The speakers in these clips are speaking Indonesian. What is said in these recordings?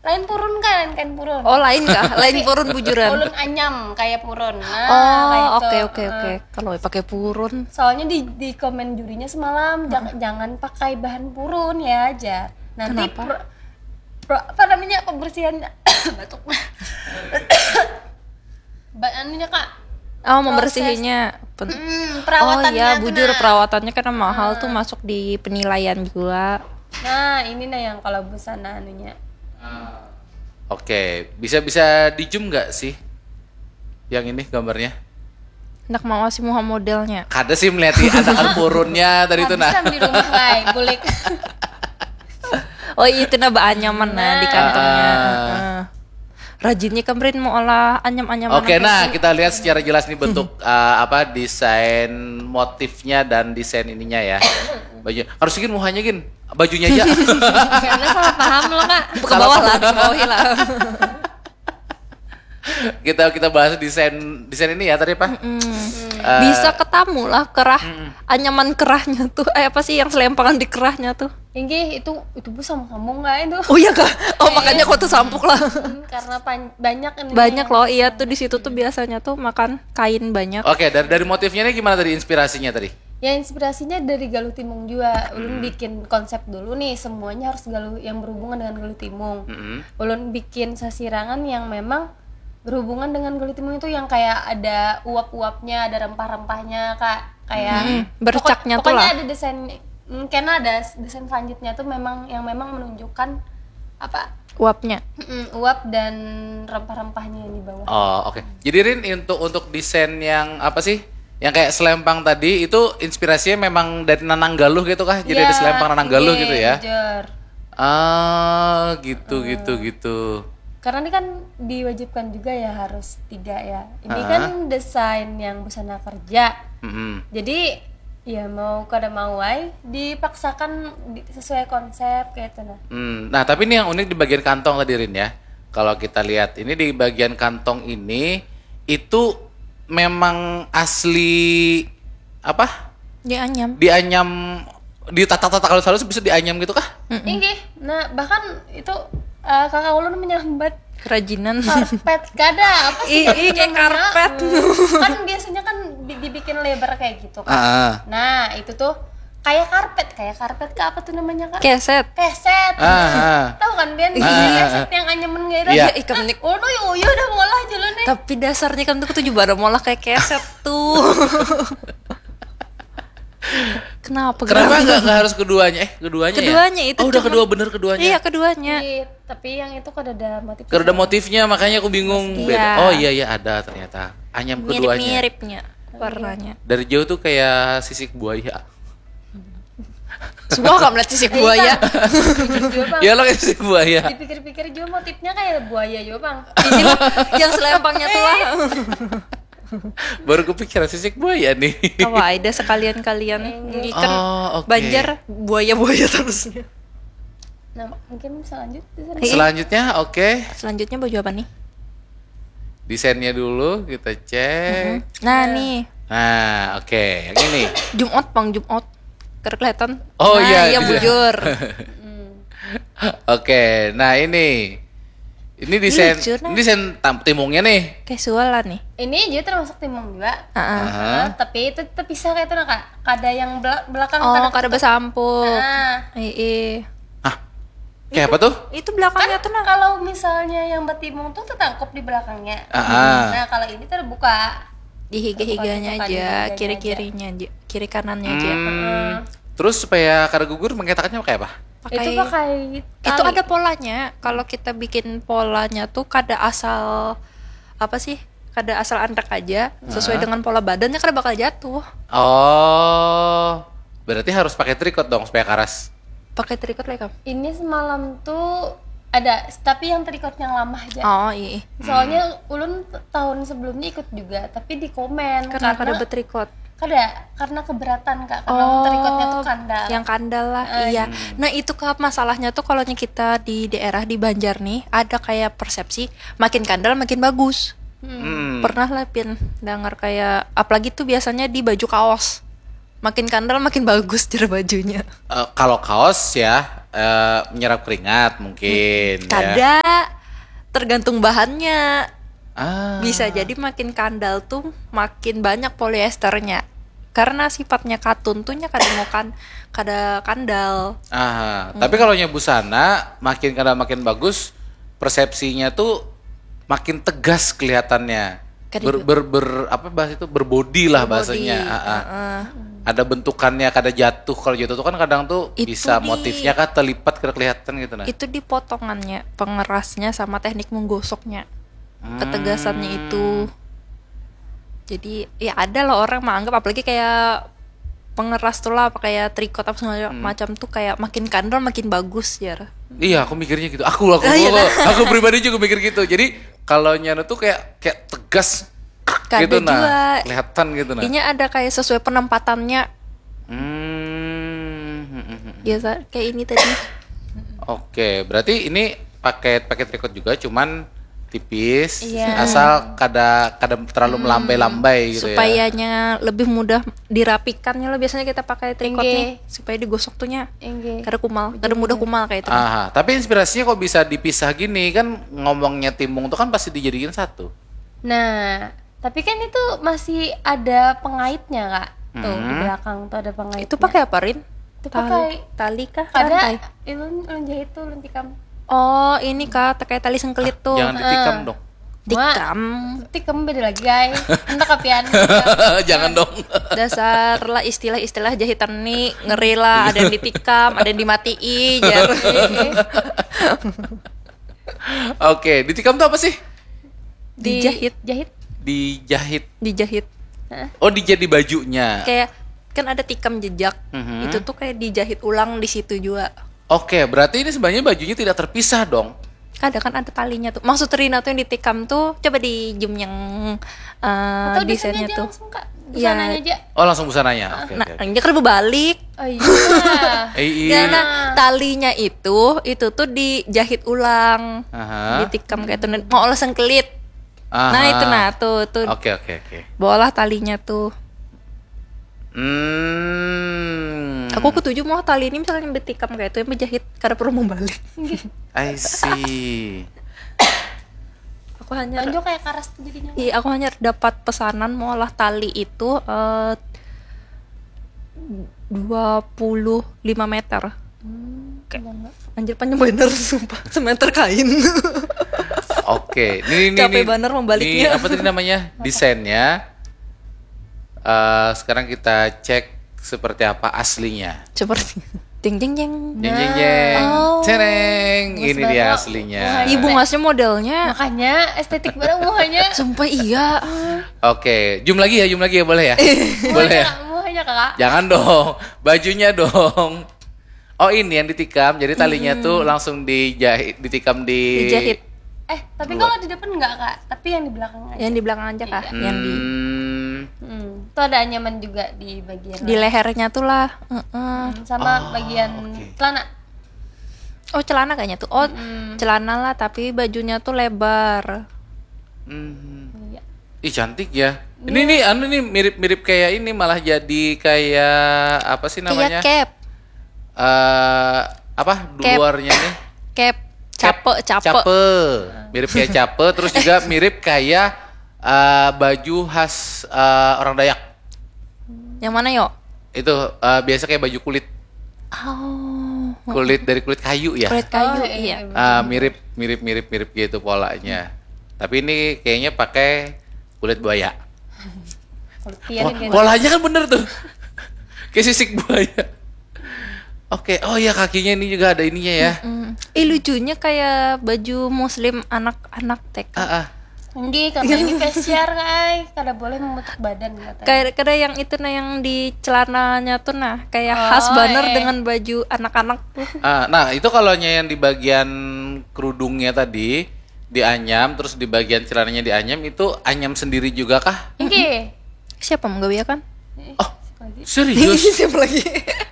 Lain purun kan, lain kain purun. Oh lain kah? Lain purun bujuran. Ulun anyam kayak purun. Nah, Oh kayak oke. itu. Kalau pakai purun. Soalnya di komen jurinya semalam jangan pakai bahan purun ya aja. Nanti Kenapa? apa namanya pembersihan batuk. Aninya Kak. Oh membersihinya. Oh Perawatannya iya tuh, bujur nah. perawatannya karena mahal tuh masuk di penilaian juga. Nah, ini nah yang kalau busana anunya. Oke, bisa di zoom nggak sih? Yang ini gambarnya? Nak mau sih mau modelnya. Kada sih melihat ada kan purunnya tadi itu nah. Bisa di rumah guys, boleh. Oh itu naba anyaman di kantongnya. Rajinnya kemarin mau olah anyam-anyaman. Oke, nah kita lihat secara jelas nih bentuk desain motifnya dan desain ininya ya. Baju harus gin muhanya gin, bajunya aja. Karena salah paham loh Kak. Ke bawah lah, ke bawah lah. kita bahas desain ini ya tadi Pak. Bisa ketemu lah kerah anyaman kerahnya tuh. Apa sih yang selempangan di kerahnya tuh? Inggi itu Bu sama kamu nggak itu? Oh iya kak. Oh makanya kok tuh sampuk lah. Karena banyak ini. Banyak loh, iya tuh di situ tuh biasanya tuh makan kain banyak. Oke, dari motifnya ini gimana tadi inspirasinya tadi? Ya inspirasinya dari Galuh Timung juga. Ulun bikin konsep dulu nih, semuanya harus galuh yang berhubungan dengan Galuh Timung. Ulun bikin sasirangan yang memang berhubungan dengan Galuh Timung itu yang kayak ada uap-uapnya, ada rempah-rempahnya Kak. Kayak bercaknya tuh pokoknya lah. ada desain, karena ada desain selanjutnya tuh memang menunjukkan apa? Uapnya. Uap dan rempah-rempahnya yang di bawah. Oh, oke. Jadi Rin untuk desain yang apa sih? Yang kayak selempang tadi itu inspirasinya memang dari Nanang Galuh gitu kah? Jadi ada selempang Nanang Galuh gitu ya? Jujur. Gitu. Karena ini kan diwajibkan juga ya harus 3 ya. Ini kan desain yang busana kerja. Jadi ya mau kada mau dipaksakan sesuai konsep kayak itu nah. Nah, tapi ini yang unik di bagian kantong tadi Rin ya. Kalau kita lihat ini di bagian kantong ini itu memang asli apa? Dianyam. Ditata-tata kalau halus bisa dianyam gitu kah? Ini, nah bahkan itu kakak ulun menyambat Kerajinan. karpet kada apa sih? Kayak karpet. Kan biasanya kan dibikin lebar kayak gitu kan. Nah itu tuh kayak karpet ke apa tuh namanya Kak? Keset. Tahu kan Bian keset yang anyaman gitu. Iya. Ikam nik. Oh iya udah ngolah jalan nih. Tapi dasarnya kan tuh juga baru molah kayak keset tuh. Kenapa nggak harus keduanya? Keduanya ya? Itu. Oh udah keduanya. Iya keduanya. Tapi yang itu kan ada motif. Karena ada motifnya makanya aku bingung. Iya. Oh iya ada ternyata. Anyam keduanya. Mirip-miripnya warnanya. Dari jauh tuh kayak sisik buaya. Semua kamu lihat sisik buaya. Ya lo kayak sisik buaya. Dipikir-pikir juga motifnya kayak buaya juga Bang. Ini loh yang selempangnya tuh lah. Baru kepikiran sisik buaya nih. Tawa Aida sekalian-kalian ikan oke. Banjar buaya-buaya terusnya. Nah mungkin Selanjutnya oke. Selanjutnya baju apa nih? Desainnya dulu kita cek. Nah nih. Nah oke. Yang ini. Jumat Bang Jumat. Kelihatan. Oh nah, iya. bujur. Oke. Nah ini desain, lucu, nah. ini desain timungnya nih. Casual lah nih. Ini juga termasuk timung juga. Tapi itu terpisah kayak itu nah Kak. Kada yang belakang. Oh, kada besampuk. Kayak apa tuh? Itu belakangnya tuh nah. Kalau misalnya yang batimung tuh tertangkap di belakangnya. Nah kalau ini terbuka. Di higa-higanya aja, kiri-kirinya aja, kiri kanannya aja. Terus supaya kada gugur mengetakannya pakai apa? Itu pakai tali. Itu ada polanya. Kalau kita bikin polanya tuh kada asal apa sih? Kada asal antek aja, sesuai dengan pola badannya kada bakal jatuh. Oh. Berarti harus pakai trikot dong supaya karas. Pakai trikot lah kamu. Ini semalam tuh ada, tapi yang trikot yang lama aja. Oh iya. Soalnya ulun tahun sebelumnya ikut juga, tapi di komen Karena kada bertrikot. Karena keberatan Kak, karena trikotnya tuh kandal. Yang kandal lah, iya. Nah itu Kak masalahnya tuh kalau kita di daerah di Banjar nih ada kayak persepsi makin kandal makin bagus. Pernah lah Pin dengar kayak apalagi tuh biasanya di baju kaos. Makin kandal makin bagus cara bajunya. Kalau kaos ya menyerap keringat mungkin. Kada. Ya. tergantung bahannya. Bisa Ah. jadi makin kandal tuh makin banyak polyesternya. Karena sifatnya katun tuh nya kada kandal. Tapi kalau nya busana makin kadang makin bagus, persepsinya tuh makin tegas kelihatannya. Kada Apa bahasa itu, berbodi lah bahasanya. Ada bentukannya, kada jatuh. Kalau jatuh tuh kan kadang tuh Itu bisa di- motifnya kan terlipat kada kelihatan gitu nah. Itu di potongannya, pengerasnya sama teknik menggosoknya. Ketegasannya itu. Jadi ya ada lah orang menganggap apalagi kayak pengeras tuh lah, apa kayak trikot apa segala macam tuh kayak makin kandal makin bagus ya. Iya, aku mikirnya gitu. Aku aku pribadi juga mikir gitu. Jadi kalau nyana tuh kayak tegas Kada gitu nah, juga. kelihatan gitu nah. Ini ada kayak sesuai penempatannya. Hmm. Biasa kayak ini tadi. Oke, berarti ini pakai trikot juga, cuman tipis, Iya. asal kada terlalu melambai-lambai gitu ya. Supayanya lebih mudah dirapikannya lah biasanya kita pakai trikot Engge. nih supaya digosok tuhnya Engge. kada kumal, kada mudah kumal kayak itu. Tapi inspirasinya kok bisa dipisah gini kan, ngomongnya timung tuh kan pasti dijadikan satu. Nah, tapi kan itu masih ada pengaitnya kak. Tuh di belakang tuh ada pengaitnya. Itu pakai apa, Rin? Itu pakai Tali kah? Rantai? ada ulun jahit tuh ulun tikam. Oh, ini kah kayak tali sengkelit tuh. Jangan ditikam dong. Dikam. Tikam beda lagi guys. Entah kapian. Jangan dong. Dasar lah istilah-istilah jahitan nih ngeri lah, ada yang ditikam, ada yang dimatiin jar. Oke, ditikam tuh apa sih? Dijahit. Dijahit. Hah? Oh, dijahit di bajunya. Kayak kan ada tikam jejak. Itu tuh kayak dijahit ulang di situ juga. Oke, berarti ini sebenarnya bajunya tidak terpisah dong. Kadang kan ada talinya tuh. Maksud Rina tuh yang ditikam tuh coba di zoom yang Atau desainnya desainnya aja tuh. langsung kak. Iya. Busananya aja. Oh, langsung busananya. Oke, Nah, oke. dia kan berbalik. Oh iya. Iya. Karena talinya itu tuh dijahit ulang. Aha. Ditikam kayak tuh mau olah sengkelit. Aha. Nah, itu tuh Oke. bawalah talinya tuh. Aku Aku ketujuh mau tali ini misalnya yang ditikam kayak itu yang menjahit karena perlu membalik. I see. Aku hanya Tonjok kayak karas tuh jadinya. Iya, aku hanya dapat pesanan mau olah tali itu 25 meter. Anjir panjang bener sumpah, semeter kain. Oke, ini Capek bener membaliknya. Ini apa tadi namanya? Desainnya. Sekarang kita cek seperti apa aslinya. Seperti jeng jeng jeng. Jeng jeng jeng. Oh. Cereng. Bungas Ini dia baru. aslinya. Ibu ngasih modelnya. Makanya estetik bareng muanya. Sumpah iya. Oke, zoom lagi ya, boleh ya? Boleh ya? Muanya kakak. Jangan dong, bajunya dong. Oh, ini yang ditikam, jadi talinya tuh langsung ditikam di. Dijahit. Tapi kalau di depan enggak kak, tapi yang di belakang aja. Yang di belakang aja kah? Yang di Itu ada anyaman juga di bagian di lehernya tuh lah. sama bagian celana. Oh, celana kayaknya tuh. Oh, celana lah tapi bajunya tuh lebar. Iya. Ih, cantik ya. Ini nih mirip-mirip kayak ini, malah jadi kayak apa sih namanya? Kayak cap. Apa Cap. luarnya nih? Cap. Cape. Cape. Mirip kayak cape, terus juga mirip kayak baju khas orang Dayak. Yang mana yo? Itu biasa kayak baju kulit Oh, dari kulit kayu ya. kulit kayu. Oh, Iya. Mirip gitu polanya. Tapi ini kayaknya pakai kulit buaya. Kulit pian gitu. Polanya kan bener tuh. Kayak sisik buaya. Oke, oh ya kakinya ini juga ada ininya ya. Lucunya kayak baju muslim anak-anak TK. Enggak, karena ini facial guys. Kada boleh membentuk badan katanya. Kayak yang itu nah yang di celananya tuh nah kayak khas banget dengan baju anak-anak tuh. Nah itu kalau yang di bagian kerudungnya tadi dianyam, terus di bagian celananya dianyam, itu anyam sendiri juga kah? Enggak. Siapa menggawe kan? Oh, serius? Siapa lagi?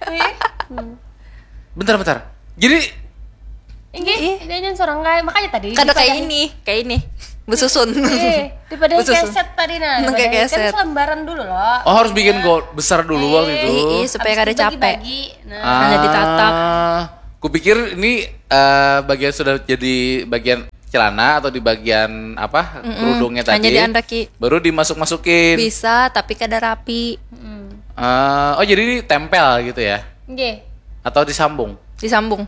Bentar. Jadi Enggak, dia nyen seorang guys. Makanya tadi Kada kayak ini. Bersusun. daripada Besusun. keset tadi nah. Kayak Daripada keset. kan selembaran dulu loh. oh harus bikin gol besar dulu waktu itu. Supaya kada capek. Bagi-bagi. Nah, Hanya ditatap. Kupikir ini bagian sudah jadi bagian celana atau di bagian apa kerudungnya tadi. Hanya di andaki. Baru dimasuk-masukin. Bisa, tapi kada rapi. Oh jadi ini tempel gitu ya? Nggih. Atau disambung? Disambung.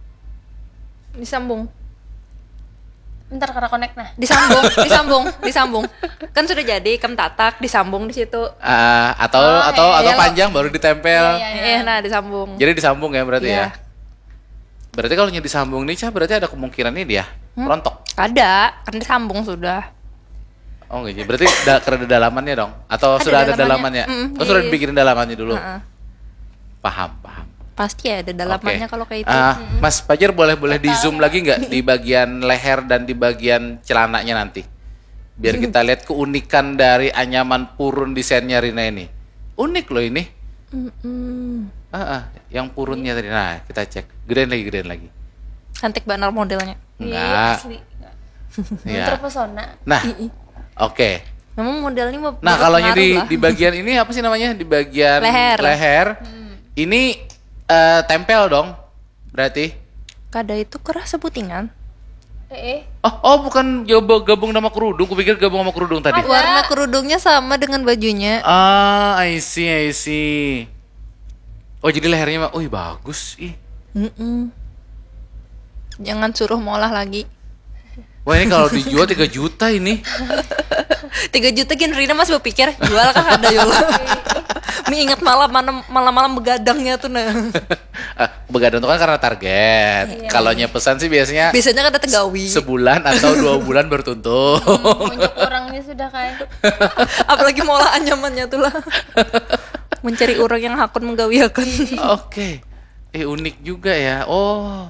Bentar karena connect nah. Disambung. Kan sudah jadi kem tatak, disambung di situ. Atau iya. panjang baru ditempel. Iya. Nah, disambung. Jadi disambung ya berarti Iya. ya. Berarti kalau disambung nih, Cah, berarti ada kemungkinan ini dia rontok. Ada, kan disambung sudah. Oh gitu. Berarti ada dalamannya dong? Atau Ada sudah ada dalamannya. dalamannya? Sudah Iya. dibikinin dalamannya dulu. Heeh. Paham. Pasti ada dalamannya Oke. kalau kayak itu. Mas Fajar boleh di zoom lagi nggak di bagian leher dan di bagian celananya nanti? Biar kita lihat keunikan dari anyaman purun desainnya Rina ini. Unik loh ini. Yang purunnya tadi. Nah, kita cek. Gedein lagi. Cantik banget modelnya. Enggak. Asli. Iya. Terpesona. Nah, oke. Memang modelnya Nah, kalau berpengaruh lah. di bagian ini apa sih namanya? Di bagian Leher. Ini tempel dong. Berarti. Kada itu keras sebutingan. Oh, bukan gabung nama kerudung. Kupikir gabung sama kerudung tadi. Warna kerudungnya sama dengan bajunya. I see. Oh, jadi lehernya mah, bagus. Ih. Jangan suruh molah lagi. Wah, ini kalau dijual 3 juta ini. 3 juta gini Rina masih berpikir jual kan ada yola. Mi ingat malam begadangnya tuh nah. Begadang itu kan karena target. Kalau pesan sih biasanya Biasanya kan ada tegawi. sebulan atau 2 bulan bertuntut. Untuk orangnya sudah kayak Apalagi molah anyamannya tuh lah. Mencari orang yang hakun menggawiakan. Oke. Unik juga ya. Oh.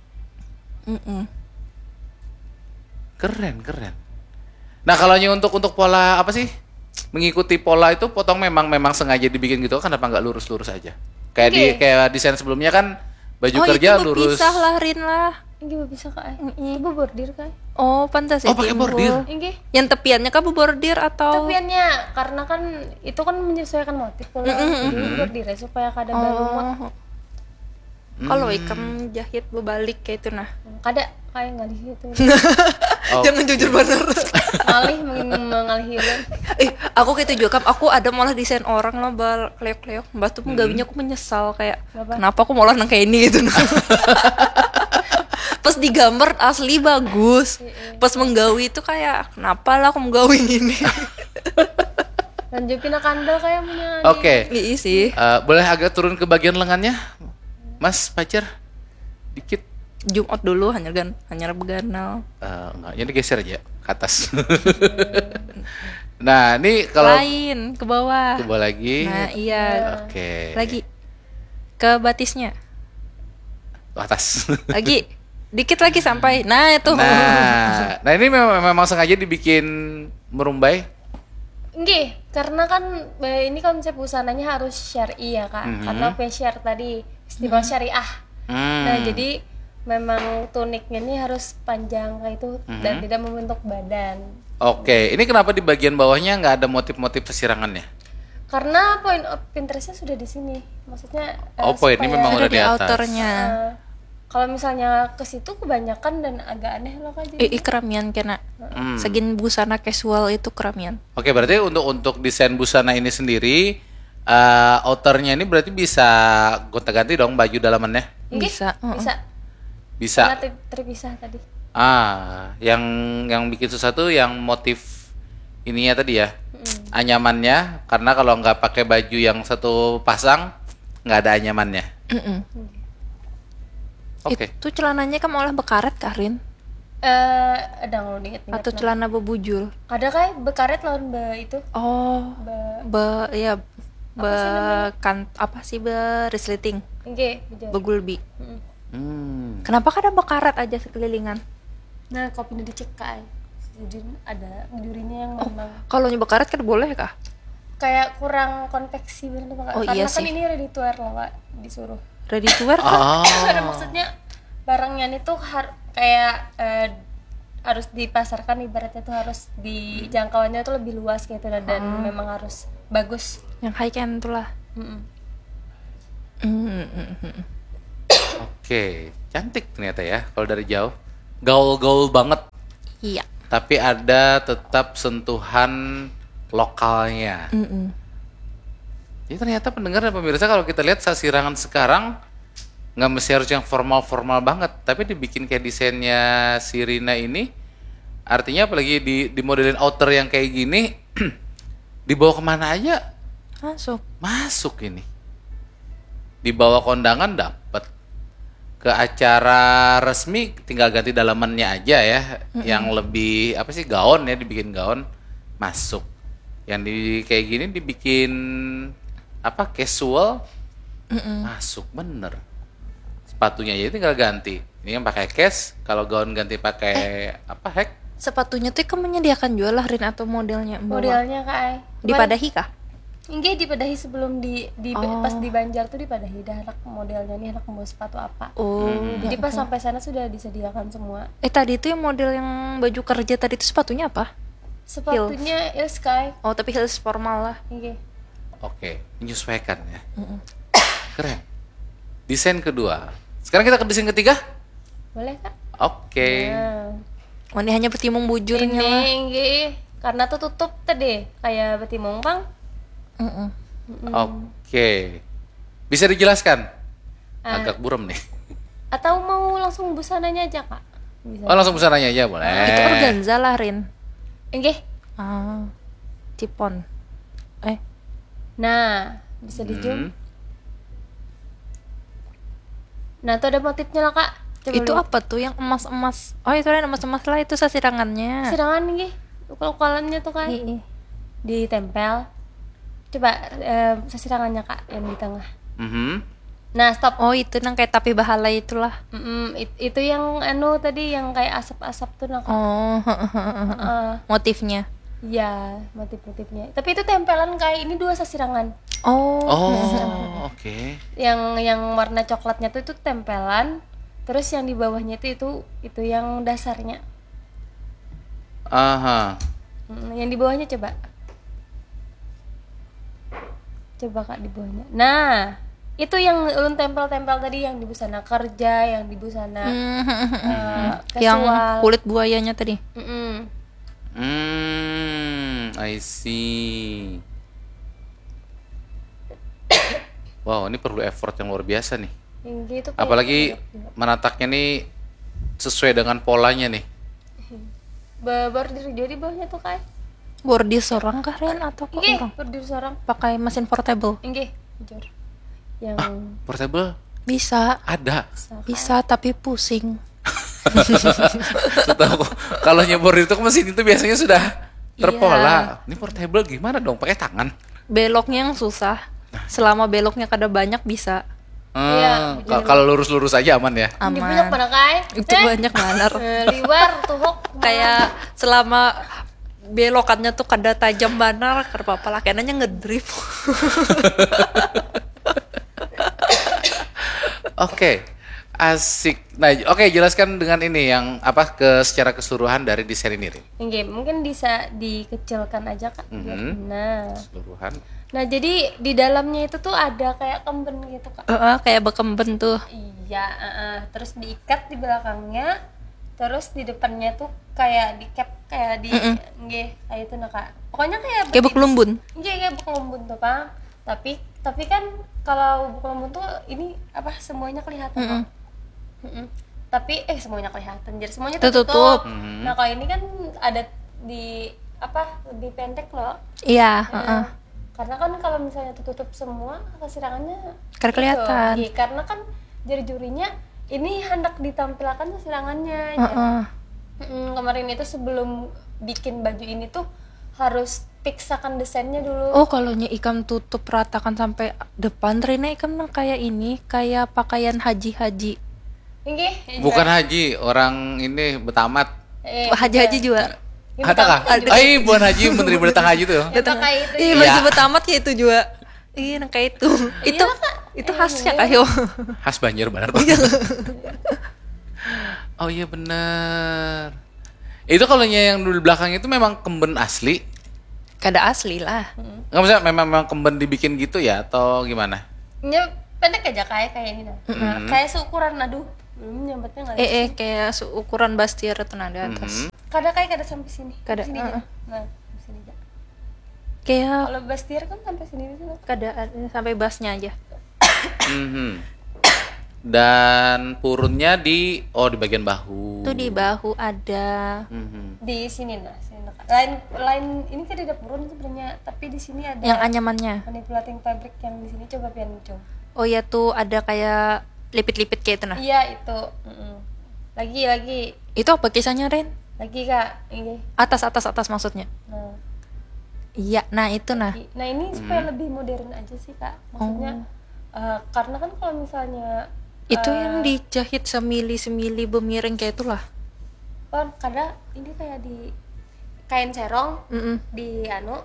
Keren. Nah, kalau untuk pola apa sih? Mengikuti pola itu potong memang sengaja dibikin gitu, kenapa nggak lurus-lurus aja? Kayak desain sebelumnya kan baju kerja itu lurus. berpisah lah Rin lah. Ini bisa kak. Ibu bordir kak. Oh pantas ya. Pakai timbul. bordir. Ini Yang tepiannya kan bordir atau? tepiannya karena kan itu kan menyesuaikan motif pola. Jadi bordir ya, supaya kada berlumut. Kalau ikam jahit berbalik kayak itu nah. Kada kayak ngalih gitu. Jangan jujur bener. Ngalih mengalih hilang. Aku kayak itu juga kan. Aku ada malah desain orang lah kleok-kleok. Mbak tuh penggawinya aku menyesal kayak kenapa aku malah nang kayak ini gitu nah. Pas digambar asli bagus. Pas menggawi itu kayak kenapa lah aku menggawi ini. Lanjutin kandel kayak punya. Oke. Iya sih. Boleh agak turun ke bagian lengannya, Mas Pacar? Dikit. Jumat dulu hanya beganal. Enggak, jadi geser aja ke atas. Nah, ini kalau Lain ke bawah. coba lagi. Nah iya. Oke. Lagi ke batisnya. Atas. Lagi dikit lagi sampai. Nah itu. Nah ini memang sengaja dibikin merumbai. Nggih, karena kan ini konsep busananya harus syar'i ya kak. Karena share tadi istilah syariah. Nah jadi memang tuniknya ini harus panjang kayak itu dan tidak membentuk badan. Oke, ini kenapa di bagian bawahnya nggak ada motif-motif sesirangannya? Karena point of interestnya sudah di sini. Maksudnya poin ini memang udah di atas. outernya. Kalau misalnya ke situ kebanyakan dan agak aneh loh kak. Jadi Keramian kena. Segin busana casual itu keramian. Oke, berarti untuk desain busana ini sendiri, outernya ini berarti bisa gonta-ganti dong baju dalamannya? Nggih, Bisa. Bisa. Karena terpisah tadi. Yang bikin susah tuh yang motif ininya tadi ya, anyamannya. Karena kalau nggak pakai baju yang satu pasang, nggak ada anyamannya. Oke. Itu celananya kan malah bekaret Karin. Ada nggak diinget-inget. Atau celana bebujul. Ada kayak bekaret lawan itu. Oh. Be Apa sih resleting. Nggih, betul. Begulbi. Kenapa kada bekaret aja sekelilingan? Nah, kopinya dicek kak. Jadi ada jurinya yang memang Kalau nyoba karet kan boleh kah? kayak kurang konveksi bener Pak. Oh, Karena iya kan sih. ini ready to wear loh Kak, disuruh. Ready to wear kan? Ada maksudnya barangnya itu kayak harus dipasarkan, ibaratnya tuh harus di jangkauannya tuh lebih luas gitu dan memang harus bagus. Yang high end tuh lah. Oke, cantik ternyata ya kalau dari jauh. Gaul-gaul banget. Iya. Tapi ada tetap sentuhan lokalnya. Jadi ternyata pendengar dan pemirsa kalau kita lihat sasirangan sekarang nggak mesti harus yang formal-formal banget, tapi dibikin kayak desainnya si Rina ini, artinya apalagi di modelin outer yang kayak gini, dibawa kemana aja masuk ini. Dibawa kondangan dapat, ke acara resmi tinggal ganti dalamannya aja ya, yang lebih apa sih gaun ya, dibikin gaun masuk. Yang di kayak gini dibikin apa casual masuk bener. Sepatunya aja tinggal ganti. Ini yang pakai case, kalau gaun ganti pakai apa hack. Sepatunya tuh kamu menyediakan jual lah Rin atau modelnya? Modelnya Kak Ai. Dipadahi kah? Enggak, dipadahi sebelum pas di Banjar tuh dipadahi dah anak modelnya nih, anak mau sepatu apa. Jadi pas sampai sana sudah disediakan semua. Tadi itu yang model yang baju kerja tadi itu sepatunya apa? Sepatunya Heels Sky. Oh, tapi heels formal lah. Oke. Oke, menyesuaikan ya. Keren. Desain kedua. Sekarang kita ke desain ketiga. Boleh Kak? Oke. Nah, Oh, ini hanya betimung bujurnya lah. ini karena tutup tadi kayak betimung Bang. Oke. Bisa dijelaskan? Agak buram nih. Atau mau langsung busananya aja Kak? Bisa. Oh, langsung busananya aja boleh. Itu organza lah Rin. Oke. Cipon. Nah, bisa di zoom. Nah, tuh ada motifnya lah Kak. Coba Itu lihat. apa tuh yang emas-emas? Oh, itu yang emas-emas lah, itu sasirangannya. Sirangan nih, ukul-ukulannya tuh Kak. Ditempel. Coba sasirangannya Kak yang di tengah. Nah, stop. Oh, itu yang kayak tapi bahala itulah. Itu yang tadi yang kayak asap-asap tuh nah Kak. Oh, motifnya. Iya, motif-motifnya. Tapi itu tempelan kayak ini 2 sasirangan. Oh, Oke. Yang warna coklatnya tuh itu tempelan. Terus yang di bawahnya itu yang dasarnya. Yang di bawahnya coba. Coba Kak di bawahnya. Nah, itu yang ulun tempel-tempel tadi yang di busana kerja, yang di busana yang casual. kulit buayanya tadi. I see. Wow, ini perlu effort yang luar biasa nih. Yang gitu kayak Apalagi menataknya nih sesuai dengan polanya nih. bordir juga di bawahnya tuh Kak. Bordir seorang kah Ren atau kok Nggih, orang? bordir seorang. Pakai mesin portable. Nggih, jujur. Yang Portable Bisa. ada. Bisa tapi pusing. Setahu kalau nyebor itu ke mesin itu biasanya sudah terpola. Ini portable gimana dong? Pakai tangan? Beloknya yang susah. Selama beloknya kada banyak bisa. Iya, Kalau lurus-lurus aja aman ya. di banyak pada Kak. Itu banyak manar. Liwar tuh hok. Kayak selama belokannya tuh kada tajam banar, kada apa-apa lah kayaknya ngedrift. Oke. Asik. Nah, oke, jelaskan dengan ini yang apa secara keseluruhan dari desain ini, Rin. Oke, mungkin bisa dikecilkan aja Kak. Nah. Keseluruhan. Nah, jadi di dalamnya itu tuh ada kayak kemben gitu Kak. Kayak bekemben tuh. Iya, terus diikat di belakangnya, terus di depannya tuh kayak di cap kayak di nggih, kayak itu nah Kak. Pokoknya kayak Kayak beklumbun. Iya, kayak buku lembut tuh Kak. Tapi kan kalau buku lembut tuh ini apa semuanya kelihatan kok. Tapi semuanya kelihatan. Jadi semuanya tertutup. Nah, kalau ini kan ada di apa lebih pendek loh. Iya, Karena kan kalau misalnya tertutup semua kesirangannya Kada kelihatan. Iya, karena kan juri-jurinya ini hendak ditampilkan kesirangannya. Kemarin itu sebelum bikin baju ini tuh harus piksakan desainnya dulu. Oh, kalau ikam tutup ratakan sampai depan, Rina ikam kayak ini, kayak pakaian haji-haji. Nggih. Bukan haji, orang ini betamat. Haji-haji juga. Ada kah? Bukan haji, menteri berdatang haji tuh. Kayak itu. Iya, baju betamat kayak itu juga. Iya, kayak itu. Itu khasnya kayo. Khas Banjar benar tuh. Oh iya benar. Itu kalau yang di belakang itu memang kemben asli. Kada asli lah. Nggak maksudnya memang kemben dibikin gitu ya atau gimana? Ya pendek aja kayak ini dah. Kayak seukuran aduh. Ulun nyambatnya nggak kayak ukuran Bastier itu nada atas. kada sampai sini. Kada, Sini aja. Nah, sini aja. Kayak Kalau Bastier kan sampai sini bisa. kada sampai basnya aja. Dan purunnya di bagian bahu. Itu di bahu ada. Di sini sini. Lain ini tidak ada purun sebenarnya, tapi di sini ada Yang anyamannya. manipulating fabric yang di sini coba pian coba. Oh ya tuh ada kayak lipit-lipit kayak itu nah. Iya itu. Lagi Itu apa kisahnya Ren? lagi Kak ini. Atas maksudnya. Nah, Iya, nah itu nah. nah ini supaya lebih modern aja sih Kak. Maksudnya karena kan kalau misalnya Itu yang dijahit semili bemiring kayak itulah. kan kadang ini kayak di kain serong di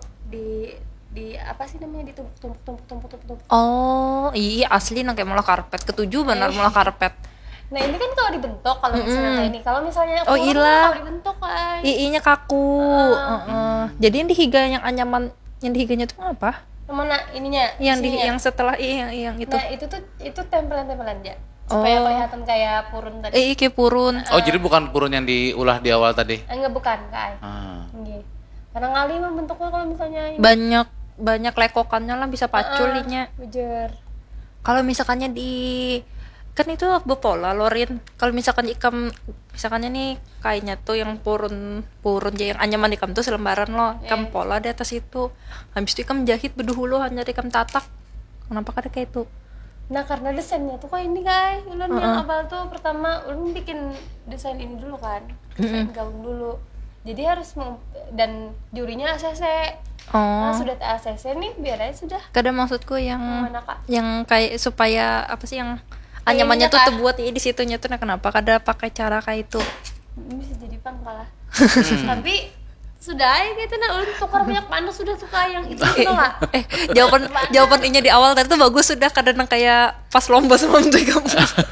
di apa sih namanya ditumpuk. Oh, iya asli nang kayak malah karpet. Ketujuh benar malah karpet. Nah ini kan kalau dibentuk kalau misalnya kayak ini, kalau misalnya Oh, kurung iya. kalau dibentuk kan. Iinya kaku. Jadi yang dihiga yang anyaman yang dihiganya tuh apa? Mana ininya? Yang isinya. yang setelah yang itu. Nah itu tempelan ya supaya kelihatan kayak purun tadi. Kayak purun. Oh, jadi bukan purun yang diulah di awal tadi. Enggak bukan Kak. Nggih. Karena ngali membentuknya kalau misalnya ini. Banyak lekokannya lah bisa paculinya. Bejer. Kalau misalkannya di kan itu bepola lorin. Kalau misalkan ikam misalkannya nih kainnya tuh yang purun aja yang anyaman ikam tuh selembaran loh. Ikam pola di atas itu. Habis itu ikam jahit beduhulu hanya ikam tatak. Kenapa kada kayak itu? Nah karena desainnya tuh kayak ini guys, ulun yang awal tuh pertama ulun bikin desain ini dulu kan, desain gaun dulu. Jadi harus dan jurinya ACC. Nah sudah ACC nih biar aja sudah. Kadang maksudku yang Mana, Kak? yang kayak supaya apa sih yang anyamannya tuh terbuat di situnya tuh nah kenapa kada pakai cara kayak itu? Bisa jadi pangkalah. Tapi sudah ya gitu nah ulun tukar banyak panas sudah suka yang itu enggak. Jawaban inya di awal tadi tuh bagus sudah kadang kayak pas lomba sama menteri kamu.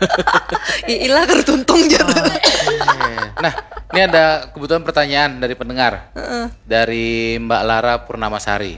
Ilah kertuntung jatuh. Nah, ini ada kebutuhan pertanyaan dari pendengar. Dari Mbak Lara Purnamasari.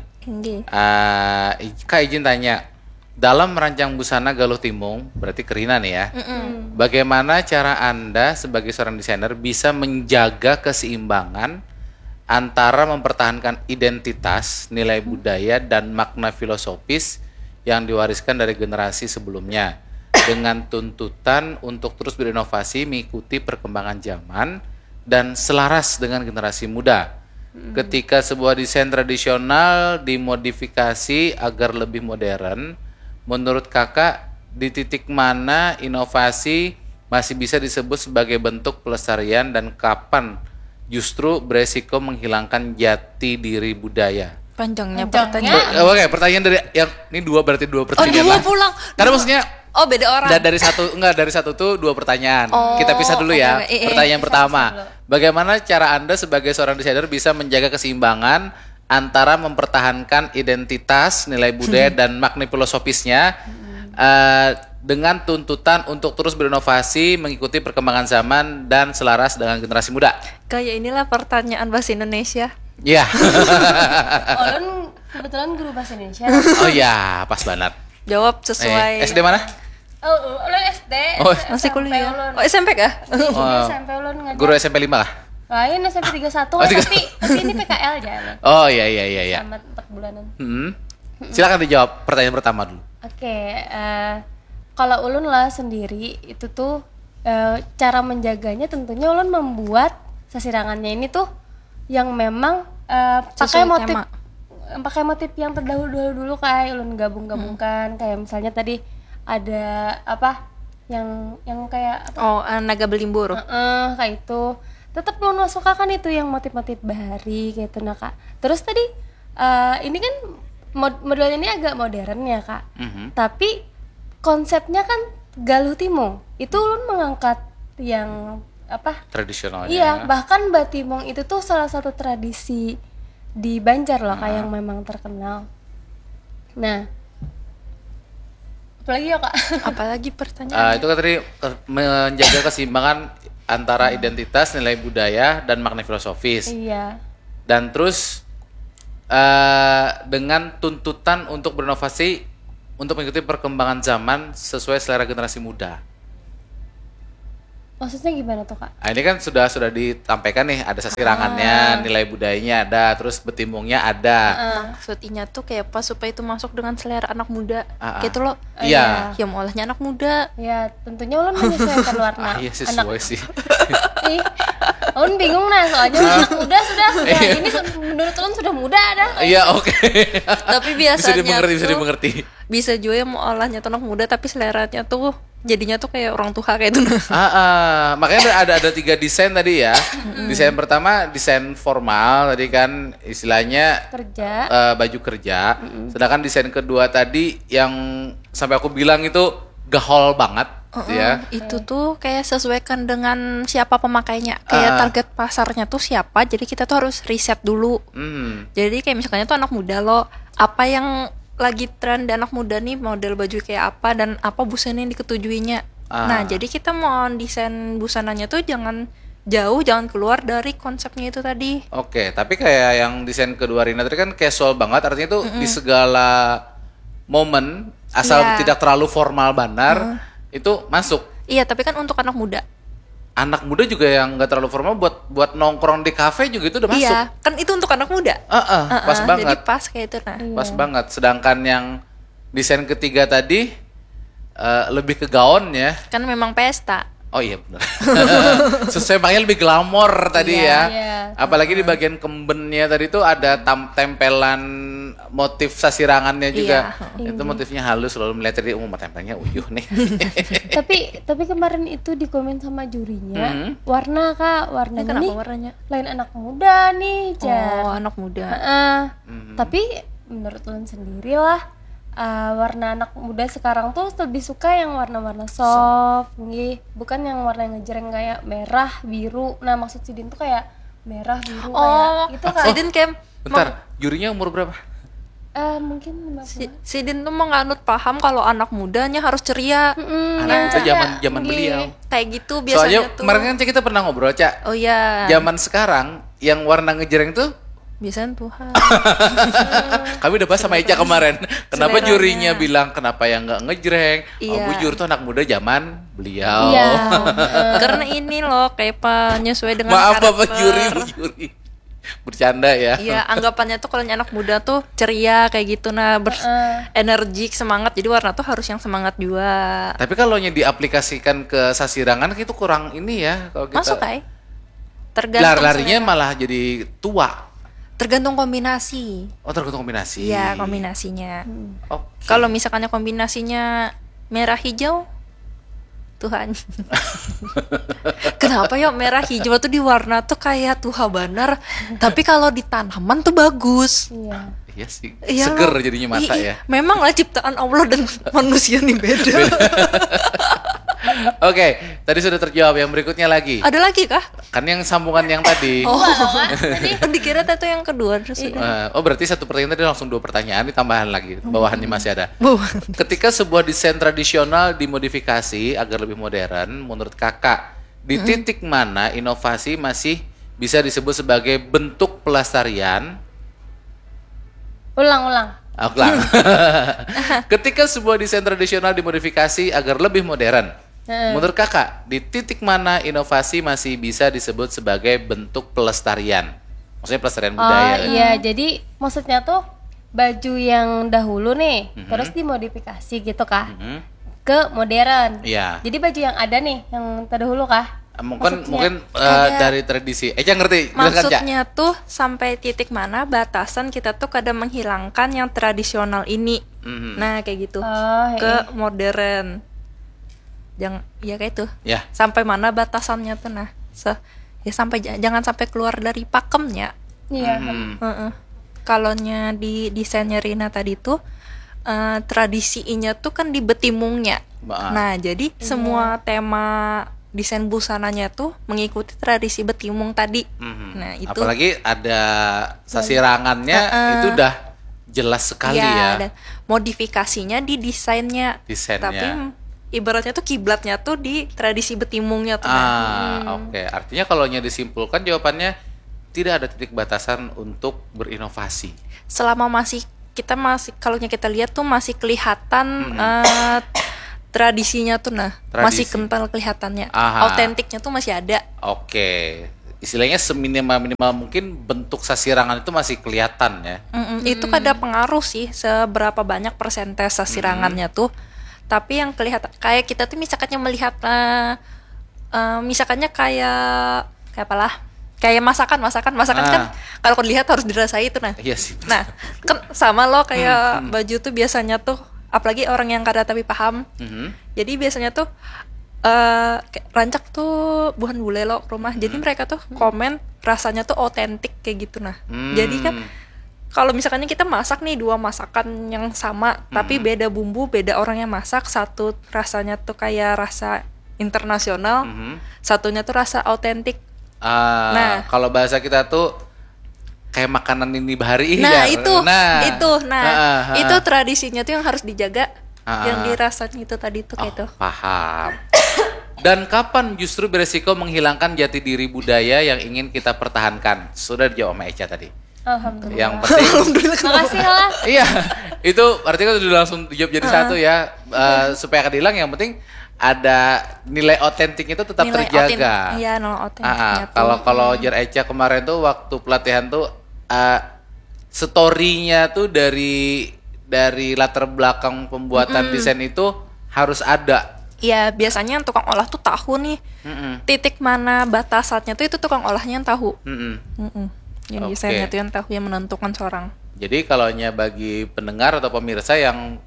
Kak izin tanya, dalam merancang busana Galuh Timung, berarti Kerina nih ya. Bagaimana cara Anda sebagai seorang desainer bisa menjaga keseimbangan antara mempertahankan identitas, nilai budaya, dan makna filosofis yang diwariskan dari generasi sebelumnya dengan tuntutan untuk terus berinovasi mengikuti perkembangan zaman dan selaras dengan generasi muda. Ketika sebuah desain tradisional dimodifikasi agar lebih modern, menurut kakak di titik mana inovasi masih bisa disebut sebagai bentuk pelestarian dan kapan justru beresiko menghilangkan jati diri budaya? Panjangnya pertanyaan. Oke, pertanyaan dari yang ini berarti dua pertanyaan. Dua pulang. Karena maksudnya beda orang. Dari satu tuh dua pertanyaan. Kita pisah dulu ya. Pertanyaan pertama, bagaimana cara Anda sebagai seorang desainer bisa menjaga keseimbangan antara mempertahankan identitas, nilai budaya dan makna filosofisnya dengan tuntutan untuk terus berinovasi mengikuti perkembangan zaman dan selaras dengan generasi muda? Kayak inilah pertanyaan bahasa Indonesia. Iya. Ulun kebetulan guru bahasa Indonesia. Oh iya, pas banget. Jawab sesuai. SD mana? Ulun SD. Masih kuliah. SMP kah? SMP ulun ngajar. Guru SMP 5 lah. Lain SMP 31 tapi ini PKL aja. Oh iya. Sama 4 bulanan. Silakan dijawab pertanyaan pertama dulu. Oke, kalau ulun lah sendiri itu tuh cara menjaganya tentunya ulun membuat sasirangannya ini tuh yang memang pakai motif yang terdahulu kayak ulun gabungkan kayak misalnya tadi ada apa yang kayak apa? Naga belimbur. Kayak itu tetap ulun masukkan itu yang motif-motif bahari gitu nah Kak. Terus tadi ini kan modelnya ini agak modern ya Kak. Tapi konsepnya kan Galuh Timung. Itu ulun mengangkat yang apa? Tradisionalnya. Iya, bahkan Batimong itu tuh salah satu tradisi di Banjar loh, kayak yang memang terkenal. Nah, apalagi ya Kak? Apalagi pertanyaan? Itu kan tadi menjaga keseimbangan antara identitas, nilai budaya, dan makna filosofis. Iya. Dan terus dengan tuntutan untuk berinovasi untuk mengikuti perkembangan zaman sesuai selera generasi muda. Maksudnya gimana tuh, Kak? Nah, ini kan sudah ditampaikan nih, ada sasirangannya, nilai budayanya ada, terus betimbungnya ada. Maksudnya tuh kayak apa supaya itu masuk dengan selera anak muda. Gitu loh. Iya. Yang olahnya anak muda. Ya tentunya ulun menyesuaikan warna Iya anak. sesuai sih. Ih, ulun bingung nah soalnya anak muda sudah ini menurut ulun sudah muda dah. Iya, oke. Tapi Bisa biasanya dimengerti, bisa tuh dimengerti. bisa juga yang mau olahnya tuh anak muda tapi seleranya tuh jadinya tuh kayak orang tua kayak itu. Makanya ada 3 desain tadi ya. Desain pertama desain formal tadi kan istilahnya Kerja. baju kerja. Sedangkan desain kedua tadi yang sampai aku bilang itu gahol banget ya. Itu tuh kayak sesuaikan dengan siapa pemakainya, kayak target pasarnya tuh siapa, jadi kita tuh harus riset dulu. Jadi kayak misalnya tuh anak muda lo, apa yang lagi tren di anak muda nih, model baju kayak apa dan apa busana yang diketujuinya. Nah jadi kita mau desain busananya tuh jangan jauh, jangan keluar dari konsepnya itu tadi. Oke, tapi kayak yang desain kedua Rina tadi kan casual banget, artinya tuh di segala momen asal Iya. tidak terlalu formal benar itu masuk. Iya tapi kan untuk anak muda. Anak muda juga yang nggak terlalu formal buat nongkrong di kafe juga itu udah masuk. Iya kan itu untuk anak muda. Pas Jadi banget. pas kayak itu nah. Pas banget. Sedangkan yang desain ketiga tadi lebih ke gaun ya. Kan memang pesta. Oh iya benar. Sesuai makanya lebih glamor tadi ya. Iya. Apalagi di bagian kembennya tadi tuh ada tempelan motif sasirangannya juga. Itu motifnya halus, lalu melihat tadi tempelnya uyuh nih. tapi kemarin itu di komen sama jurinya, warna Kak, warnanya Kenapa nih warnanya? lain anak muda nih, Jar. Oh anak muda. Tapi menurut ulun sendiri lah, warna anak muda sekarang tuh lebih suka yang warna-warna soft, nggih, bukan yang warna yang ngejreng kayak merah, biru. Nah maksud Sidin tuh kayak merah, biru kayak gitu Kak. Sidin kayak Bentar, jurinya umur berapa? Mungkin 50. Sidin tuh menganut paham kalau anak mudanya harus ceria. Anak itu zaman beliau. Kayak gitu Soalnya biasanya tuh. kemarin kan Cak, kita pernah ngobrol, Cak. Oh iya. Zaman sekarang yang warna ngejreng tuh Biasanya Tuhan. kami udah bahas sama Eca kemarin. Kenapa Seleranya. jurinya bilang kenapa yang nggak ngejreng? Oh, Iya. bujur tuh anak muda zaman beliau. Iya. Karena ini loh kayak penyesuai dengan Maaf karakter. Bapak juri. Bercanda ya. Iya, anggapannya tuh kalau anak muda tuh ceria kayak gitu, nah energik, semangat. Jadi warna tuh harus yang semangat juga. Tapi kalau diaplikasikan ke sasirangan itu kurang ini ya kalau kita. Masuk Kai? Tergantung Larinya selera. malah jadi tua. Tergantung kombinasi. Oh, tergantung kombinasi. Iya, kombinasinya. Oke. Kalau misalkannya kombinasinya merah hijau, Tuhan. Kenapa ya merah hijau tuh di warna tuh kayak Tuhan bener, tapi kalau di tanaman tuh bagus. Iya. Iya sih. Iya Seger loh. jadinya mata ya. Memang lah ciptaan Allah dan manusia nih beda. Oke, tadi sudah terjawab. Yang berikutnya lagi. Ada lagi kah? Kan yang sambungan yang tadi. Oh, dikira itu yang kedua terus udah. Oh, berarti satu pertanyaan tadi langsung 2 pertanyaan, ditambahan lagi. Bawahannya masih ada. Bu. Ketika sebuah desain tradisional dimodifikasi agar lebih modern, menurut Kakak, di titik mana inovasi masih bisa disebut sebagai bentuk pelestarian? Ulang. Ulang. Ketika sebuah desain tradisional dimodifikasi agar lebih modern, menurut Kakak, di titik mana inovasi masih bisa disebut sebagai bentuk pelestarian? Maksudnya pelestarian budaya. Oh iya, jadi maksudnya tuh baju yang dahulu nih, terus dimodifikasi gitu kah? Ke modern. Iya. Jadi baju yang ada nih, yang terdahulu kah? Mungkin ada. dari tradisi. Eja ngerti, jelaskan, Ca. Maksudnya tuh sampai titik mana batasan kita tuh kadang menghilangkan yang tradisional ini. Nah, kayak gitu. Oh, Ke modern. Jangan ya kayak itu. Ya. Sampai mana batasannya tuh nah. Ya sampai jangan sampai keluar dari pakemnya. Iya. Kalonya di desainnya Rina tadi tuh tradisinya tuh kan di betimungnya. Nah, jadi semua tema desain busananya tuh mengikuti tradisi betimung tadi. Nah, itu Apalagi ada sasirangannya itu udah jelas sekali ya. Dan modifikasinya di desainnya. Desainnya. Tapi ibaratnya tuh kiblatnya tuh di tradisi betimungnya tuh. Oke. Artinya kalau disimpulkan jawabannya tidak ada titik batasan untuk berinovasi. Selama kita masih kalau kita lihat tuh masih kelihatan tradisinya tuh masih Tradisi. kental kelihatannya. Aha. Autentiknya tuh masih ada. Oke. Istilahnya seminimal-minimal mungkin bentuk sasirangan itu masih kelihatan ya. Itu ada pengaruh sih seberapa banyak persentase sasirangannya tuh. Tapi yang kelihatan kayak kita tuh misalkannya melihat misalkannya kayak apalah? Kayak masakan kan kalau dilihat harus dirasai itu Iya sih. Nah, kan sama loh kayak baju tuh biasanya tuh apalagi orang yang kada tapi paham. Jadi biasanya tuh kayak rancak tuh bukan bule lo rumah. Jadi mereka tuh komen rasanya tuh otentik kayak gitu Jadi kan kalau misalkannya kita masak nih 2 masakan yang sama tapi beda bumbu, beda orang yang masak, satu rasanya tuh kayak rasa internasional, satunya tuh rasa autentik. Nah, kalau bahasa kita tuh kayak makanan ini bahari Nah, ya. itu tradisinya tuh yang harus dijaga. Yang dirasanya itu tadi tuh kayak itu. Paham. Dan kapan justru beresiko menghilangkan jati diri budaya yang ingin kita pertahankan? Sudah dijawab sama Echa tadi. Alhamdulillah. Yang penting Makasih lah. iya, itu artinya udah langsung dijawab jadi satu ya. Supaya akan hilang yang penting ada nilai otentik itu tetap Nilai terjaga. Iya, nilai otentiknya tuh. Kalau Jar Echa kemarin tuh waktu pelatihan tuh story-nya tuh dari latar belakang pembuatan desain itu harus ada. Iya, biasanya yang tukang olah tuh tahu nih titik mana batasannya tuh itu tukang olahnya yang tahu. Yang Oke. desainnya tuh yang tahu, yang menentukan seorang. Jadi kalau bagi pendengar atau pemirsa yang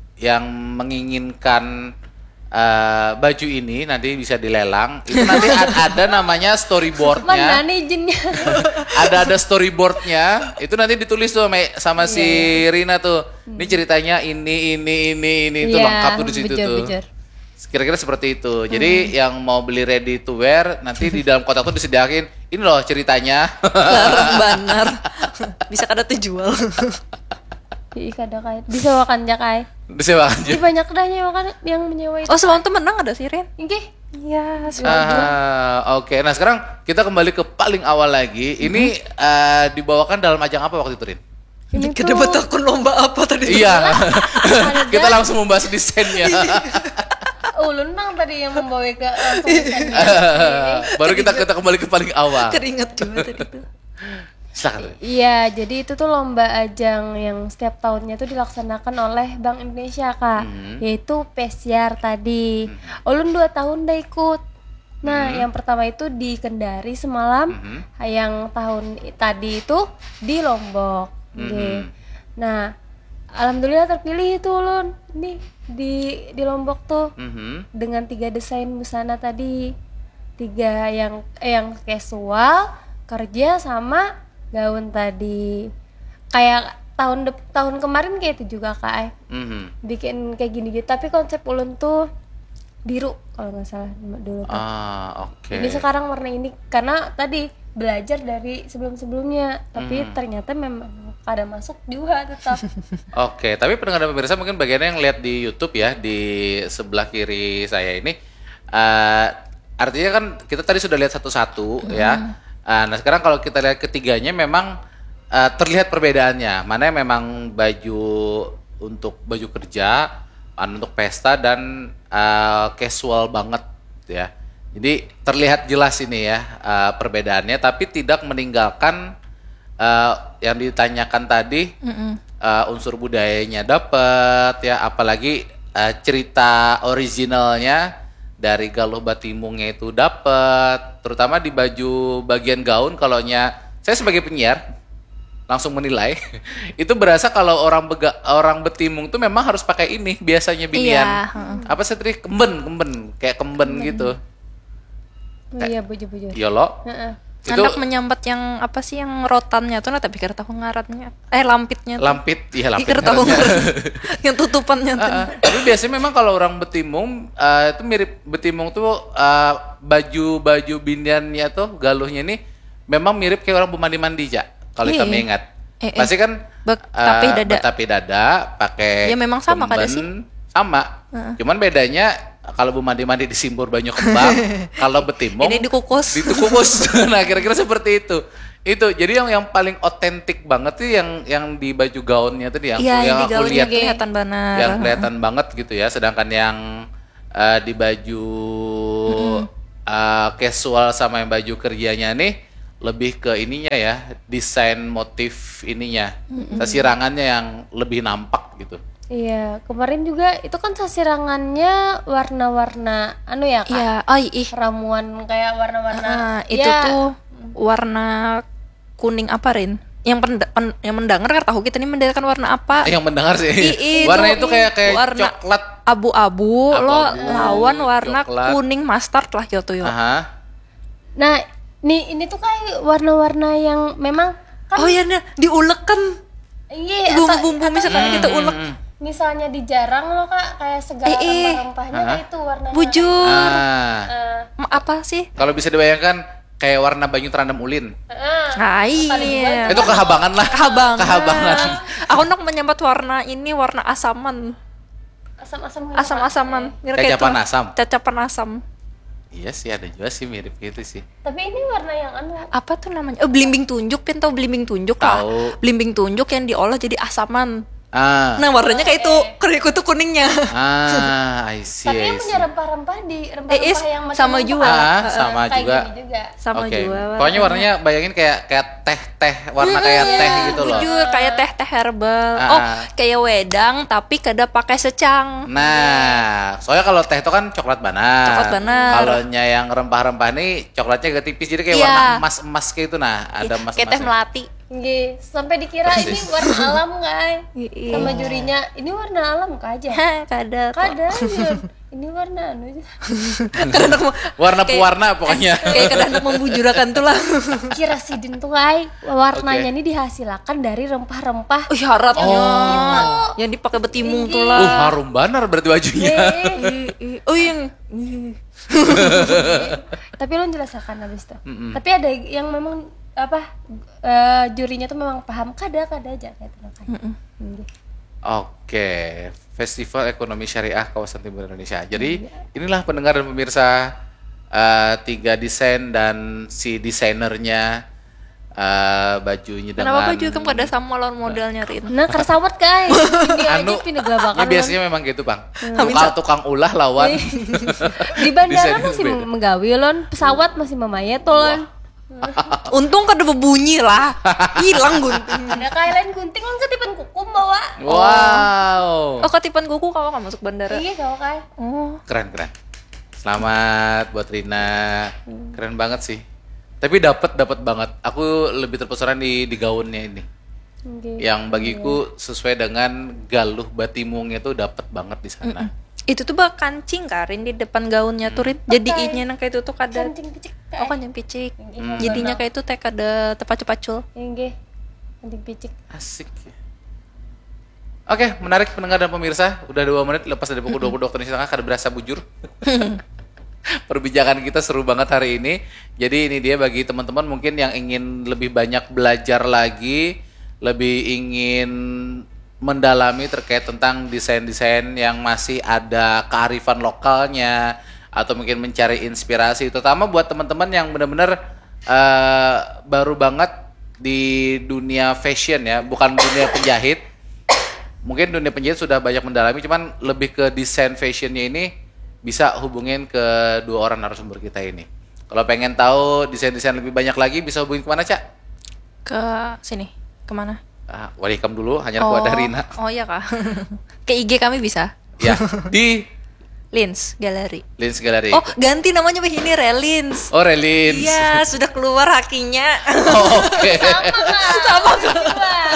menginginkan baju ini nanti bisa dilelang, itu nanti ada namanya storyboardnya. Mana nih izinnya? ada storyboardnya, itu nanti ditulis tuh sama si Rina tuh. Ini ceritanya ini itu lengkap tuh di situ tuh. Bujur. Kira-kira seperti itu. Jadi yang mau beli ready to wear nanti di dalam kotak tuh disediakin ini loh ceritanya. Benar. Bisa kada terjual. Ih, kada kait. Disewakan ya kai. Disewakan aja. Ih, banyak dah nyewakan yang menyewa itu. Oh, semalam tuh menang ada sih, Ren? Inggih. Iya, Oke. Nah sekarang kita kembali ke paling awal lagi. Ini dibawakan dalam ajang apa waktu itu, Rin? Ini Kita tuh takut lomba apa tadi? Iya. ada Kita langsung membahas desainnya. ulun bang tadi yang membawa ke langsung desainnya. Baru kita kembali ke paling awal. Keringet juga tadi tuh. Silakan. Iya, jadi itu tuh lomba ajang yang setiap tahunnya tuh dilaksanakan oleh Bank Indonesia kak, yaitu Pesiar tadi. Ulun 2 tahun dah ikut. Nah, yang pertama itu di Kendari semalam, yang tahun tadi itu di Lombok. Oke. Nah, alhamdulillah terpilih itu ulun nih di Lombok tuh dengan 3 desain busana tadi, 3 yang casual, kerja sama gaun tadi. Kayak tahun kemarin kayak itu juga kak, bikin kayak gini gitu. Tapi konsep ulun tuh biru kalau nggak salah dulu kan. Oke. Ini sekarang warna ini karena tadi belajar dari sebelum-sebelumnya, tapi ternyata memang ada masuk juga tetap. Oke, tapi pendengar dan pemirsa mungkin bagiannya yang lihat di YouTube ya, di sebelah kiri saya ini, artinya kan kita tadi sudah lihat satu-satu ya. Nah sekarang kalau kita lihat ketiganya memang terlihat perbedaannya. Mana yang memang baju untuk baju kerja, untuk pesta dan casual banget ya. Jadi terlihat jelas ini ya perbedaannya, tapi tidak meninggalkan yang ditanyakan tadi unsur budayanya dapat ya, apalagi cerita originalnya dari Galuh Batimungnya itu dapat, terutama di baju bagian gaun. Saya sebagai penyiar langsung menilai itu berasa kalau orang Betimung tuh memang harus pakai ini biasanya binian. Apa sih tadi, kemben kayak kemben gitu. Oh iya, bujur. Yolo. Itu Anak menyambat yang apa sih yang rotannya tuh, tapi kira tahu ngaratnya. Lampitnya tuh. lampit. Kira tahu yang tutupannya tuh. Tapi biasanya memang kalau orang Betimung itu mirip Betimung tuh baju biniannya tuh galuhnya ini memang mirip kayak orang mandi ja. Kalau kami ingat. Pasti kan tapi dada pakai ya memang sama kada sih? Sama. Cuman bedanya kalau mandi disimbur banyak kembang, kalau Betimung ini dikukus. Nah, kira-kira seperti itu. Itu jadi yang paling otentik banget tuh yang di baju gaunnya tuh yang Iya, yang di aku gaunnya lihat kelihatan banget. yang kelihatan banget gitu ya. Sedangkan yang di baju casual sama yang baju kerjanya nih lebih ke ininya ya, desain motif ininya, sasirangannya yang lebih nampak gitu. Iya, kemarin juga itu kan sasirangannya warna-warna anu ya Kak? Iya, Ramuan kayak warna-warna. itu ya, tuh warna kuning apa Rin? Yang mendengar tahu kita nih mendengarkan warna apa? Yang mendengar sih. Warna Warna itu kayak warna coklat abu-abu, lo Abu-abu, lawan warna coklat. kuning mustard lah gitu ya. Aha. Nah, ini tuh kayak warna-warna yang memang kan Oh iya, nah, diulekkan iya, bumbu-bumbu misalkan kita ulek. misalnya di jarang lo Kak kayak segala rempah-rempahnya nah itu warnanya. Bujur. Ah. Apa sih? Kalau bisa dibayangkan kayak warna banyu terendam ulin. Nah, iya. Itu kehabangan lah. Kehabangan. Aku nak menyambat warna ini warna asaman. Asam-asam. Asam-asaman. Cacapan asam. Cacapan asam. Iya sih, ada juga sih mirip gitu sih. Tapi ini warna yang anu. Apa tuh namanya? Belimbing tunjuk, Pin tahu belimbing tunjuk lah. Tahu. Belimbing tunjuk yang diolah jadi asaman. Ah. Nah, warnanya kayak itu, kerikut tuh kuningnya. I see. Tapi I yang see. punya rempah-rempah di rempah-rempah yang macam sama rempah. juga. Sama Kayak juga. gini juga. Sama Oke. juga. Pokoknya warnanya bayangin kayak teh warna kayak teh gitu loh. Jujur kayak teh herbal. Ah. Oh, kayak wedang tapi kada pakai secang. Nah, soalnya kalau teh itu kan coklat banar. Coklat banar. Kalau yang rempah-rempah nih coklatnya agak tipis jadi kayak Iya. warna emas-emas kayak itu nah, ada emas-emasnya. Kayak teh melati. Nggih, sampai dikira Persis. ini warna alam guys. Iya. Sama jurinya, ini warna alam Kak aja. Kada. Kada, Yun. Ini warna anu aja. Kada nak Warna kayak- pewarna pokoknya. kayak kada nak membujurakan tuh lah. Kira sidin tuh guys, warnanya ini dihasilkan dari rempah-rempah. Oh, syaratnya. Oh. Yang dipakai betimung tuh lah. Harum banar berarti bajunya. Oh, yang Tapi lo jelaskan habis itu. Tapi ada yang memang apa jurinya tuh memang paham kada aja kayak itu Nggih. Oke, Festival Ekonomi Syariah Kawasan Timur Indonesia. Jadi inilah pendengar dan pemirsa 3 desain dan si desainernya bajunya dengan kenapa baju kamu kada sama lawan modelnya Rin? Nah, kersawat guys. Ini aja anu, pindah gelabakan. ya biasanya memang gitu bang. Tukang ulah lawan. Di bandara Desain masih beda. menggawi lon, pesawat masih memayat lon. Untung kada berbunyi lah. Hilang gunting. Ada kayak lain gunting kan ketipan kukum bawa. Wow, Oh, ketipan kuku kalau kamu masuk bandara. Iya kau kayak. Oh. keren. Selamat buat Rina, keren banget sih. Tapi dapat banget. Aku lebih terpesona di gaunnya ini. Yang bagiku sesuai dengan galuh batimungnya tuh dapat banget di sana. Itu tuh bak kancing Karin di depan gaunnya tuh Rin. Jadi inya kayak itu tuh kada. Kancing picik. Oh, kancing picik. Jadinya kayak itu teh kada tepacul-pacul. Nggih. Kancing picik. Asik ya. Oke, menarik pendengar dan pemirsa. Udah 2 menit lepas dari pukul 20 waktu Indonesia Tengah, kada berasa bujur. Perbincangan kita seru banget hari ini. Jadi ini dia bagi teman-teman mungkin yang ingin lebih banyak belajar lagi, lebih ingin mendalami terkait tentang desain-desain yang masih ada kearifan lokalnya, atau mungkin mencari inspirasi, terutama buat teman-teman yang benar-benar baru banget di dunia fashion ya, bukan dunia penjahit. Mungkin dunia penjahit sudah banyak mendalami, cuman lebih ke desain fashionnya ini bisa hubungin ke 2 orang narasumber kita ini. Kalau pengen tahu desain-desain lebih banyak lagi bisa hubungin kemana, Cak? Ke sini. Kemana? Welcome dulu, hanya kepada Rina. Oh iya kak. Ke IG kami bisa. Ya, di Lins Gallery. Lins Gallery. Oh, ganti namanya begini Relins. Oh, Relins. Iya, sudah keluar hakinya. Oke. Sama kak.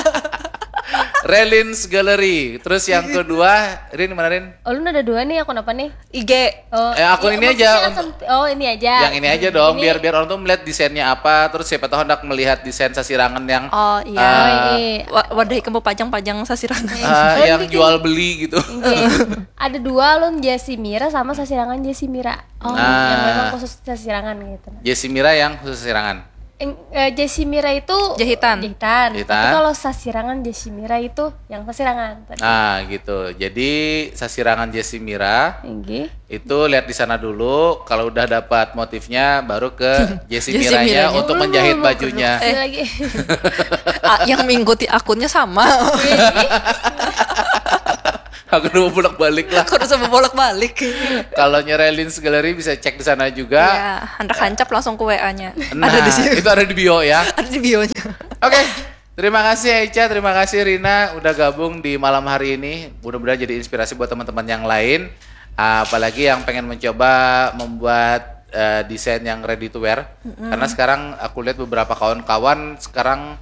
Relins Gallery. Terus yang kedua, Rin mana Rin? Oh, lu ada 2 nih, akun apa nih? IG. Oh, Akun iya, ini maksudnya aja. oh, ini aja. Yang ini aja dong, Ini- biar orang tuh melihat desainnya apa, terus siapa tahu hendak melihat desain sasirangan yang Oh iya. iya. Wadah kamu pajang-pajang sasirangan. yang jual beli gitu. Nggih. Ada 2 lon, Jessie Mira sama sasirangan Jessie Mira. Oh, yang memang khusus sasirangan gitu. Jessie Mira yang khusus sasirangan. Jessie Mira itu Jahitan. Tapi kalau sasirangan Jessie Mira itu yang sasirangan tadi. Nah, gitu. Jadi sasirangan Jessie Mira Nggih. itu lihat di sana dulu. Kalau udah dapat motifnya, baru ke Jessie Jessie Miranya Miranya. untuk menjahit bajunya. Lagi. Yang mengikuti akunnya sama. Aku udah mau bolak-balik lah. Aku udah bolak-balik. Kalau Nyerelins Gallery bisa cek di sana juga. Ya, Handrak hancap langsung ke WA-nya. Nah, Ada di sini. itu ada di bio ya. Ada di bio-nya. Oke, terima kasih Echa, terima kasih Rina udah gabung di malam hari ini. Mudah-mudahan jadi inspirasi buat teman-teman yang lain, apalagi yang pengen mencoba membuat desain yang ready to wear. Karena sekarang aku lihat beberapa kawan-kawan sekarang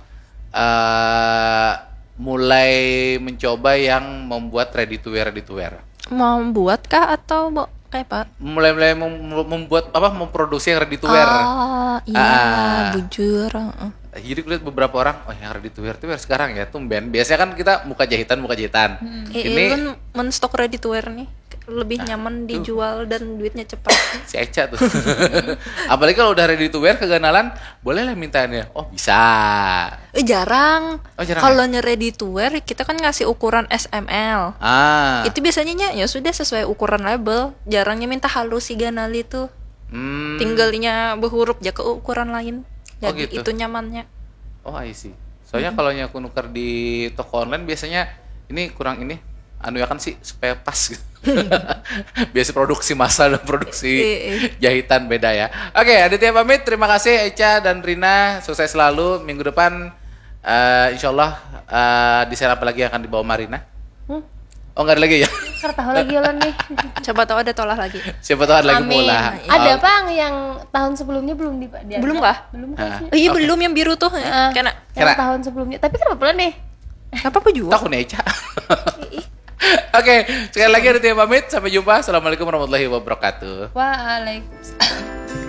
mulai mencoba yang membuat ready to wear. Mau buat kah atau kayak apa? Mulai membuat apa? Memproduksi yang ready to wear. Oh, iya, bujur. Jadi lihat beberapa orang, oh yang ready to wear sekarang ya, tumben. Biasanya kan kita muka jahitan. Ini men stok ready to wear nih lebih nyaman dijual dan duitnya cepat. Si Echa tuh. Apalagi kalau udah ready to wear keganalan, boleh lah mintaannya. Oh bisa. Jarang. Jarang Kalau ready to wear kita kan ngasih ukuran SML. Itu biasanya ya sudah sesuai ukuran label. Jarangnya minta halus si ganal itu. Tinggalnya berhuruf ya ke ukuran lain. Jadi gitu. itu nyamannya. Oh I see. Soalnya kalau aku nuker di toko online biasanya ini kurang ini. Anu ya kan sih supaya pas gitu. Biasa produksi massal dan produksi jahitan beda ya. Oke, Aditya pamit. Terima kasih Echa dan Rina. Sukses selalu. Minggu depan insyaallah desain apa lagi yang akan dibawa Marina? Oh enggak ada lagi ya? Ntar tahu lagi Olan nih. Coba tahu ada tolah lagi. Siapa tahu ada lagi Amin. mula. Ada Bang yang tahun sebelumnya belum dia. Belum kah? Belum kan sih. Oh iya belum yang biru tuh. Karena Yang tahun sebelumnya. Tapi kenapa pelan nih? apa juga? Tahu nih Echa. Oke, sekali lagi Aditya pamit. Sampai jumpa. Assalamualaikum warahmatullahi wabarakatuh. Waalaikumsalam.